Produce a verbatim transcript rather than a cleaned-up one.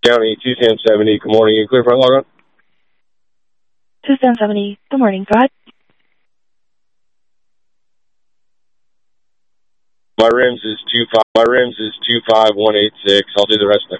County, two seven seventy. Good morning. You clear for log on? two seven seventy. Good morning. Go ahead. My rims is two five. My rims is two five one eight six. I'll do the rest of it.